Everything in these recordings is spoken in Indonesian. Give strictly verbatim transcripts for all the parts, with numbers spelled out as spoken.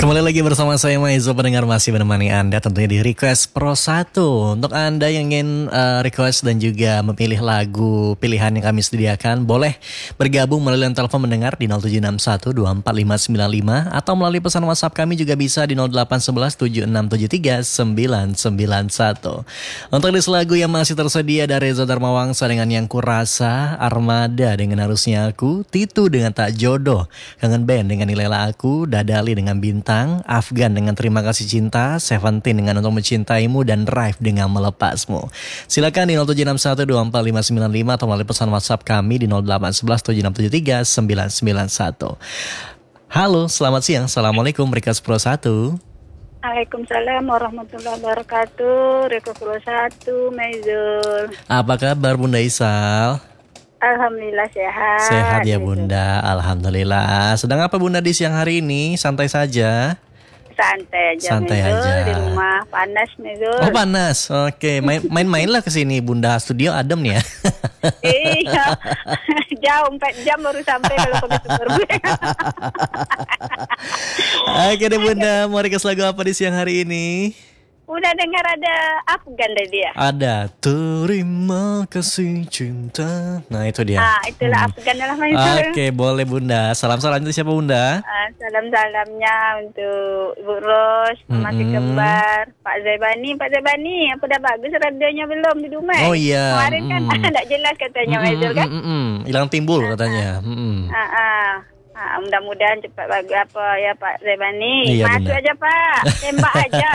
Kembali lagi bersama saya Maizo, pendengar masih menemani Anda tentunya di Request Pro satu. Untuk Anda yang ingin uh, request dan juga memilih lagu pilihan yang kami sediakan, boleh bergabung melalui telepon mendengar di nol tujuh enam satu dua empat lima sembilan lima atau melalui pesan WhatsApp kami juga bisa di nol delapan satu satu tujuh enam tujuh tiga sembilan sembilan satu. Untuk list lagu yang masih tersedia dari Reza Dharmawangsa dengan Yang Kurasa, Armada dengan Harusnya Aku, Titu dengan Tak Jodoh, Kangen Band dengan Nilela Aku, Dadali dengan Bintang, Afgan dengan Terima Kasih Cinta, Seventeen dengan Untuk Mencintaimu, dan Drive dengan Melepasmu. Silakan di nol tujuh enam satu dua empat lima sembilan lima atau melalui pesan WhatsApp kami di nol delapan satu satu tujuh enam tujuh tiga sembilan sembilan satu. Halo, selamat siang. Assalamualaikum, Request Pro satu. Waalaikumsalam warahmatullahi wabarakatuh. Request Pro satu, Maizul. Apa kabar Bunda Isal? Alhamdulillah sehat. Sehat ya Bunda, Alhamdulillah. Sedang apa Bunda di siang hari ini? Santai saja? Santai aja, Santai Mezul. aja. Di rumah panas, Mezul. Oh panas, oke. Main, main-mainlah ke sini Bunda, studio adem nih ya. Iya, jauh empat jam baru sampai kalau ke Betul. Oke deh Bunda, mau request lagu apa di siang hari ini? Udah dengar ada Afgan dari dia? Ada Terima Kasih Cinta. Nah itu dia. Ah, itulah hmm. Afgan lah Maizul. Oke, boleh Bunda. Salam-salam untuk siapa Bunda? Ah, salam-salamnya untuk Ibu Ros, Mama mm-hmm. Kembar, Pak Zaibani. Pak Zaibani, apa dah bagus radionya belum di rumah? Oh iya. Kemarin kan mm-hmm. tak jelas katanya mm-hmm. Maizul kan? Hilang timbul katanya. Mm-hmm. Ah, ah. Ah, mudah-mudahan cepat bagus apa ya Pak Zaibani. Iya, masuk benar. aja Pak, tembak aja.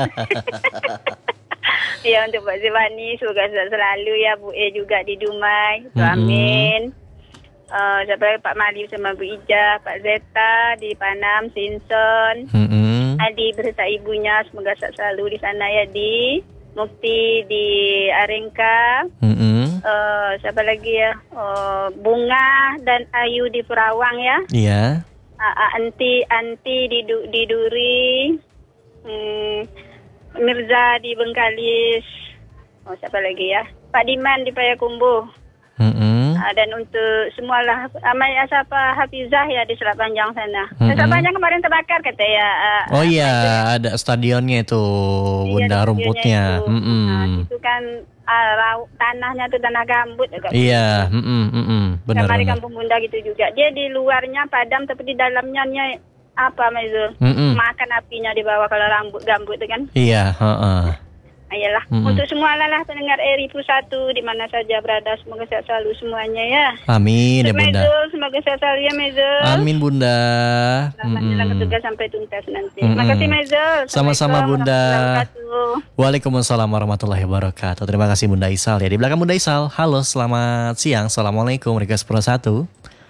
Ya untuk Pak Zaibani, semoga selalu ya Bu E juga di Dumai. Mm-hmm. Amin. Uh, siapa lagi Pak Mali sama Bu Ija, Pak Zeta di Panam, Sinson. Mm-hmm. Adi beserta ibunya semoga selalu di sana ya di Mukti di Arengka. Mm-hmm. Uh, siapa lagi ya? Uh, Bunga dan Ayu di Perawang ya. Iya. Uh, uh, Anti Anti di du, di Duri. Hmm, Mirza di Bengkalis. Oh siapa lagi ya? Pak Diman di Payakumbuh. Mm-hmm. Uh, dan untuk semualah Amaya siapa Hafizah ya di Selat Panjang sana. Mm-hmm. Selat Panjang kemarin terbakar kata ya. Uh, oh iya, uh, ada stadionnya itu, Bunda, iya, rumputnya. Itu. Mm-hmm. Nah, itu kan uh, raw, tanahnya tuh tanah gambut. Iya, mm-hmm, mm-hmm. Benar. Kamar di Kampung Bunda gitu juga. Dia di luarnya padam tapi di dalamnya nya apa Maizul? Mm-hmm. Makan apinya di bawah kalau rambut gambut itu kan. Iya, heeh. Ayolah, mm-hmm. untuk semua lah pendengar Eri Plus satu di mana saja berada, semoga sehat selalu semuanya ya. Amin ya Bunda. Maizul, semoga sehat selalu ya Maizul. Amin Bunda. Selamat jalan tugas sampai tuntas nanti. Mm-hmm. Terima kasih Maizul. Sama-sama Bunda. Waalaikumsalam warahmatullahi wabarakatuh. Terima kasih Bunda Isal ya. Di belakang Bunda Isal, halo selamat siang. Assalamualaikum, Request Pro satu.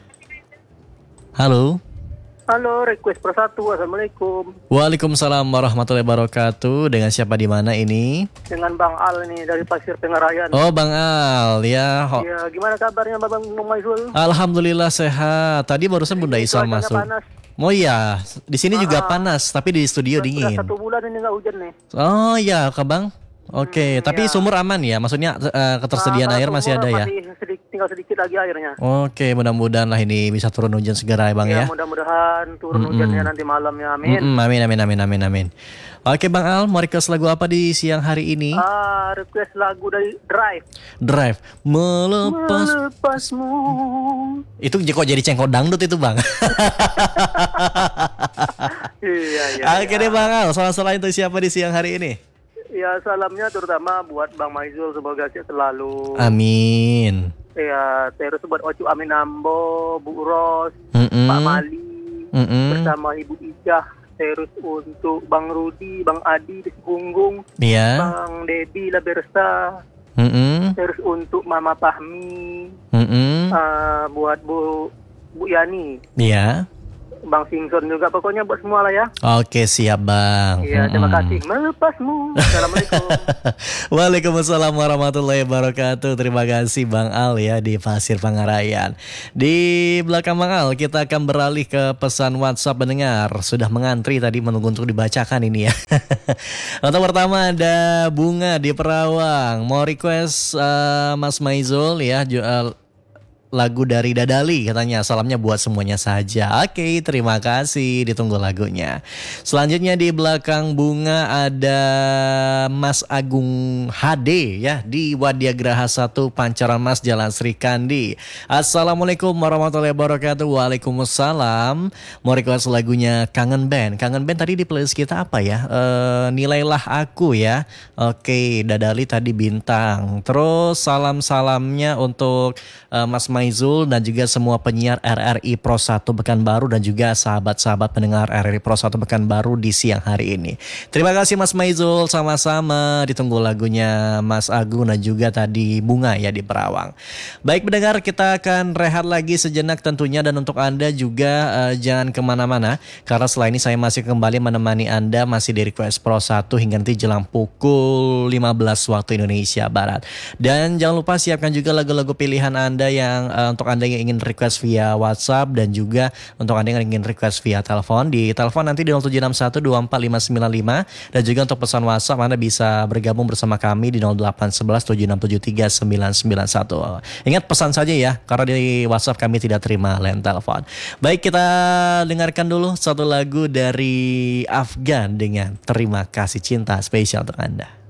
Halo. Halo, Request Pro satu. Assalamualaikum. Waalaikumsalam warahmatullahi wabarakatuh. Dengan siapa di mana ini? Dengan Bang Al nih dari Pasir Tengarayan. Oh, Bang Al ya. Ho- ya, gimana kabarnya Bang Maizul? Alhamdulillah sehat. Tadi barusan Bunda Isal masuk. Panas. Oh iya, di sini juga ah, panas, tapi di studio sudah, dingin. Sudah satu bulan ini nggak hujan nih. Oh iya, Kak Bang. Oke, hmm, tapi ya. sumur aman ya? Maksudnya uh, ketersediaan ah, air masih ada ya? Masih sedikit, tinggal sedikit lagi airnya. Oke, mudah-mudahan lah ini bisa turun hujan segera ya Bang ya. Ya, mudah-mudahan turun Mm-mm. hujannya nanti malamnya. Amin. Mm-mm, amin, amin, amin, amin, amin. Oke Bang Al, mau request lagu apa di siang hari ini? Ah, request lagu dari Drive. Drive, melepas. Melepasmu. Itu kok jadi cengkok dangdut itu Bang? Iya, iya. Oke iya. deh Bang Al, salam-salam untuk siapa di siang hari ini? Ya, salamnya terutama buat Bang Maizul, semoga sehat selalu. Amin. Ya, terus buat Ocu Aminambo, Bu Ros, Mm-mm. Pak Mali, Mm-mm. bersama Ibu Ijah. Terus untuk Bang Rudi, Bang Adi di Punggung, Iya. Bang Dedi Labersa. Mm-mm. Terus untuk Mama Pahmi, Mm-mm. uh, buat Bu Bu Yani, Iya. Bang Singson juga, pokoknya buat semua lah ya. Oke, siap Bang. Iya, terima Mm-mm. kasih. Melepasmu. Assalamualaikum. Waalaikumsalam warahmatullahi wabarakatuh. Terima kasih Bang Al ya di Pasir Pangarayan. Di belakang Bang Al kita akan beralih ke pesan WhatsApp pendengar. Sudah mengantri tadi menunggu untuk dibacakan ini ya. Untuk pertama ada Bunga di Perawang. Mau request uh, Mas Maizul ya. Ju- uh, lagu dari Dadali katanya. Salamnya buat semuanya saja. Oke, terima kasih. Ditunggu lagunya. Selanjutnya di belakang Bunga ada Mas Agung H D ya di Wadiagraha satu Pancoran Mas Jalan Sri Kandi. Assalamualaikum warahmatullahi wabarakatuh. Waalaikumsalam. Mau request lagunya Kangen Band. Kangen Band tadi di playlist kita apa ya? E, nilailah aku ya. Oke, Dadali tadi bintang. Terus salam-salamnya untuk uh, Mas Maizul dan juga semua penyiar R R I Pro satu Pekanbaru dan juga sahabat-sahabat pendengar R R I Pro satu Pekanbaru di siang hari ini. Terima kasih Mas Maizul, sama-sama. Ditunggu lagunya Mas Agung dan juga tadi Bunga ya di Perawang. Baik pendengar, kita akan rehat lagi sejenak tentunya, dan untuk Anda juga uh, jangan kemana-mana karena setelah ini saya masih kembali menemani Anda masih di Request Pro satu hingga nanti jelang pukul lima belas waktu Indonesia Barat. Dan jangan lupa siapkan juga lagu-lagu pilihan Anda yang uh, untuk Anda yang ingin request via WhatsApp dan juga untuk Anda yang ingin request via telepon. Di telepon nanti di nol tujuh enam satu dua empat lima sembilan lima, dan juga untuk pesan WhatsApp Anda bisa bergabung bersama kami di nol delapan satu satu tujuh enam tujuh tiga sembilan sembilan satu. Ingat pesan saja ya, karena di WhatsApp kami tidak terima line telepon. Baik, kita dengarkan dulu satu lagu dari Afgan dengan Terima Kasih Cinta spesial untuk Anda.